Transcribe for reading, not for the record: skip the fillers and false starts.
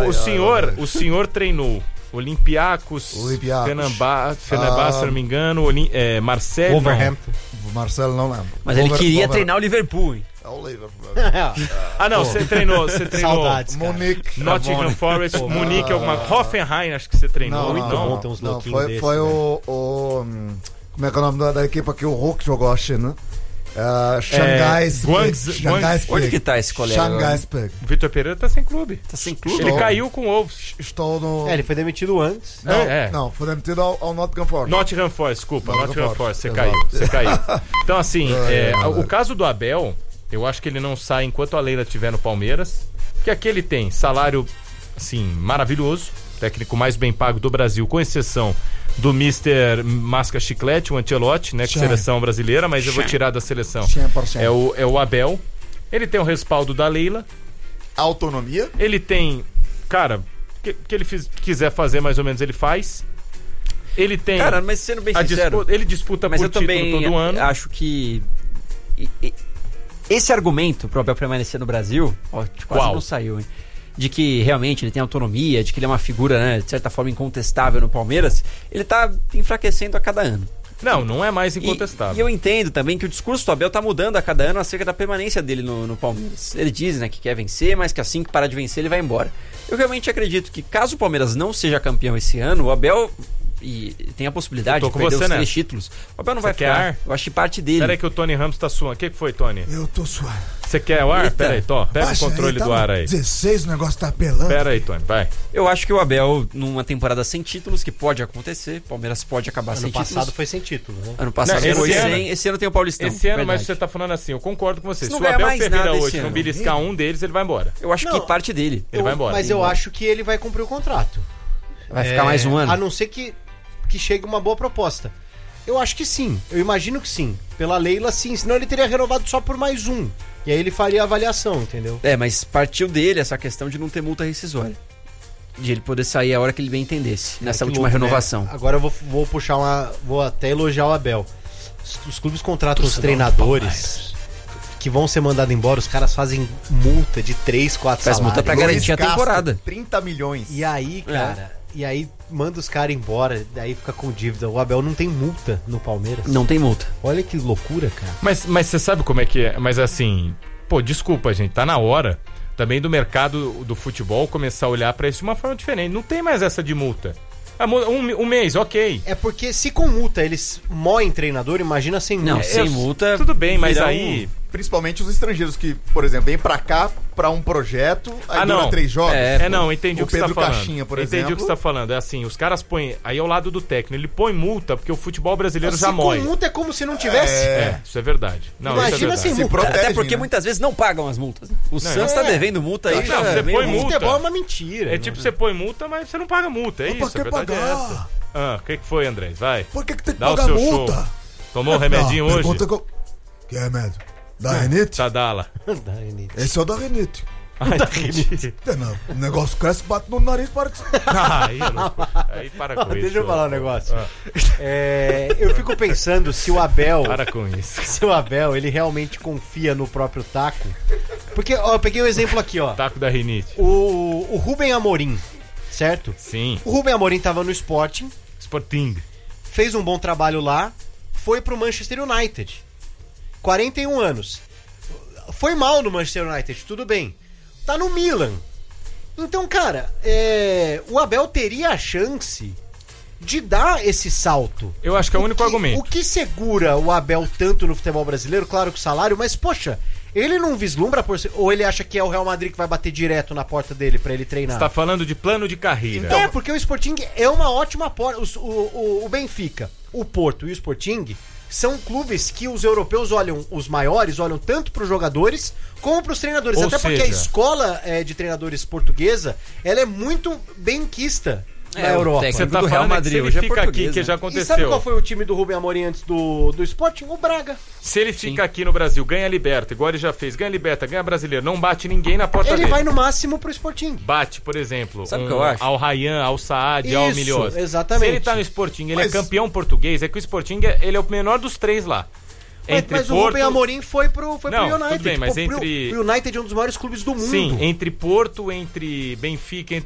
O senhor treinou Olympiacos, Fenerbahçe, se não me engano, Marseille. Wolverhampton. Marcelo não lembro. Mas ele queria treinar o Liverpool, hein? É o Liverpool. Não, você treinou Saudades, Munique. Nottingham Forest, Munique, Hoffenheim, acho que você treinou. Muito bom ter uns louquinhos desses. Foi o como é que é o nome da equipa que o Hulk jogou, acho, né? Xangai Speg. Onde que tá esse colega? Xangai Speg. O Vitor Pereira tá sem clube. Tá sem clube? Ele caiu com o Wolves. Estou no... Ele foi demitido antes. Não, foi demitido ao Nottingham Forest. Nottingham Forest, desculpa. Nottingham Forest, você Exato. caiu. Então, assim, o caso do Abel, eu acho que ele não sai enquanto a Leila estiver no Palmeiras, porque aqui ele tem salário, assim, maravilhoso, técnico mais bem pago do Brasil, com exceção do Mr. Masca Chiclete, o Ancelotti, né, que seleção brasileira, mas eu vou tirar da seleção. 100%. É o Abel. Ele tem o respaldo da Leila. Autonomia. Ele tem, cara, que ele quiser fazer mais ou menos, ele faz. Ele tem... Cara, mas sendo bem sincero... ele disputa mas por eu título também todo ano. Acho que... Esse argumento pro Abel permanecer no Brasil... Quase Qual? não saiu, hein? De que realmente ele tem autonomia, de que ele é uma figura, né, de certa forma incontestável no Palmeiras, ele tá enfraquecendo a cada ano. Não é mais incontestável. E eu entendo também que o discurso do Abel tá mudando a cada ano acerca da permanência dele no Palmeiras. Ele diz, né, que quer vencer, mas que assim que parar de vencer ele vai embora. Eu realmente acredito que caso o Palmeiras não seja campeão esse ano, o Abel... E tem a possibilidade de perder os 3 títulos. O Abel não vai ficar. Ar? Eu acho que parte dele. Pera aí que o Tony Ramos tá suando. O que foi, Tony? Eu tô suando. Você quer o ar? Pera aí, Tó. Pega o controle do ar aí. 16, o negócio tá pelando. Pera aí, Tony, vai. Eu acho que o Abel, numa temporada sem títulos, que pode acontecer, Palmeiras pode acabar sem títulos. Ano passado foi sem títulos, né? Ano passado foi sem, esse ano tem o Paulistão. Esse ano, verdade. mas você tá falando assim, eu concordo com você. Se não o Abel mais Ferreira nada hoje esse não ano. beliscar um deles, ele vai embora. Eu acho que parte dele. Ele vai embora. Mas eu acho que ele vai cumprir o contrato. Vai ficar mais um ano. A não ser que chegue uma boa proposta. Eu acho que sim. Eu imagino que sim. Pela Leila, sim. Senão ele teria renovado só por mais um. E aí ele faria a avaliação, entendeu? Mas partiu dele essa questão de não ter multa rescisória. De ele poder sair a hora que ele bem entendesse. Nessa última louco, renovação. Né? Agora eu vou puxar vou até elogiar o Abel. Os clubes contratam os treinadores que vão ser mandados embora. Os caras fazem multa de 3, 4 Faz salários. multa pra garantir a temporada. 30 milhões. E aí, cara... E aí manda os caras embora, daí fica com dívida. O Abel não tem multa no Palmeiras. Não tem multa. Olha que loucura, cara. Mas você sabe como é que é? Mas assim, desculpa, gente, tá na hora também do mercado do futebol começar a olhar pra isso de uma forma diferente. Não tem mais essa de multa. Um mês, ok. É porque se com multa eles moem treinador, imagina sem multa. Não, sem multa... Tudo bem, mas aí... Principalmente os estrangeiros que, por exemplo, vêm pra cá pra um projeto, aí dura 3 jogos. Entendi o que você tá falando. Caixinha, por entendi exemplo. o que você tá falando. É assim, os caras põem... Aí é o lado do técnico. Ele põe multa porque o futebol brasileiro já mói. Se com multa é como se não tivesse. Isso é verdade. Não, imagina isso é verdade. sem multa. Protege, Até porque muitas vezes não pagam as multas. O Santos tá devendo multa aí. Não, você põe O multa. futebol é uma mentira. É tipo, você põe multa, mas você não paga multa. É isso, a verdade é essa. O que foi, André? Vai. Por que tem que Dá o pagar seu multa? show. Tomou o remedinho hoje? Que remédio? Da Renite? Tadala. Esse é o da Renite. Entendi. O negócio cresce, bate no nariz, para de... Aí para com isso. Deixa eu falar um negócio. Eu fico pensando se o Abel... Para com isso. Se o Abel, ele realmente confia no próprio taco. Porque, eu peguei um exemplo aqui, ó. Taco da rinite. O Rubem Amorim, certo? Sim. O Rubem Amorim tava no Sporting, fez um bom trabalho lá, foi pro Manchester United. 41 anos. Foi mal no Manchester United, tudo bem. Tá no Milan. Então, cara, o Abel teria a chance de dar esse salto. Eu acho que é o único argumento. O que segura o Abel tanto no futebol brasileiro? Claro que o salário, mas, poxa, ele não vislumbra ou ele acha que é o Real Madrid que vai bater direto na porta dele pra ele treinar? Você tá falando de plano de carreira. Então, porque o Sporting é uma ótima porta. O Benfica, o Porto e o Sporting são clubes que os europeus olham, os maiores olham tanto para os jogadores como para os treinadores. Até porque a escola de treinadores portuguesa, ela é muito benquista na Europa. Você tá falando Madrid, que se ele fica aqui, que já aconteceu. E sabe qual foi o time do Rubem Amorim antes do Sporting? O Braga. Se ele fica aqui no Brasil, ganha a Liberta, igual ele já fez, ganha a Liberta, ganha a Brasileira, não bate ninguém na porta dele. Ele vai no máximo pro Sporting. Bate, por exemplo, sabe o que eu acho? Al Rayyan, Al Saad, Al Milhouse. Exatamente. Se ele tá no Sporting, ele é campeão português, é que o Sporting ele é o menor dos 3 lá. Mas o Rubem Amorim foi pro United. Tudo bem, mas entre... O United é um dos maiores clubes do mundo. Sim, entre Porto, entre Benfica,